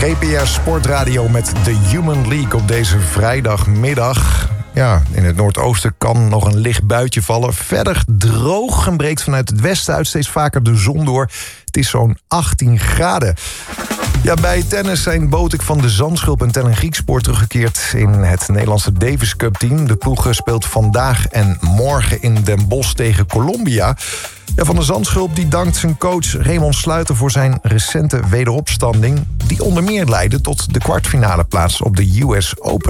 GPR Sportradio met The Human League op deze vrijdagmiddag. Ja, in het noordoosten kan nog een licht buitje vallen. Verder droog en breekt vanuit het westen uit steeds vaker de zon door. Het is zo'n 18 graden. Ja, bij tennis zijn Botik van de Zandschulp en Tellen Griekspoor teruggekeerd in het Nederlandse Davis Cup team. De ploeg speelt vandaag en morgen in Den Bosch tegen Colombia. Ja, Van de Zandschulp die dankt zijn coach Raymond Sluiter voor zijn recente wederopstanding, die onder meer leidde tot de kwartfinale plaats op de US Open.